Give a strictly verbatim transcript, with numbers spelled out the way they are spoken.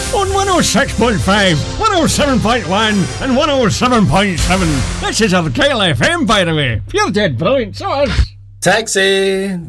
on one oh six point five, one oh seven point one and one oh seven point seven. This is Argyll F M, by the way. Pure dead brilliant, so is. Taxi!